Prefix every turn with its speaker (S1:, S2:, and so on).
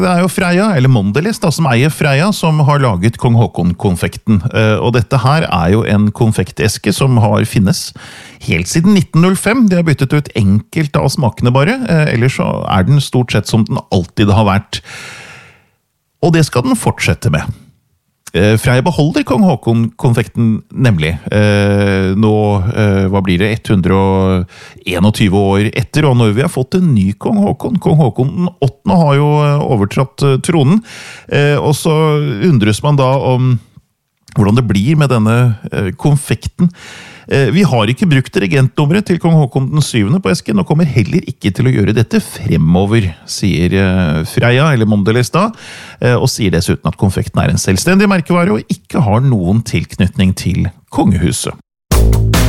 S1: det jo Freia, eller Mondelez da, som eier Freia, som har laget Kong Haakon-konfekten. Og dette her jo en konfekteske som har finnes helt siden 1905. De har byttet ut enkelte av smakene bare, ellers så den stort sett som den alltid har vært. Og det skal den fortsette med. Freia beholder Kong Haakon-konfekten nemlig. Nå, hva blir det, 121 år etter, og når vi har fått en ny Kong Haakon. Kong Haakon den 8. har jo overtratt tronen, og så undres man da om hvordan det blir med denne konfekten. Vi har ikke brukt regentnummeret til Kong Haakon den 7. på esken, og kommer heller ikke til å gjøre dette fremover, sier Freia, eller Mondelez da, og sier dessuten at konfekten en selvstendig merkevare og ikke har noen tilknytning til kongehuset.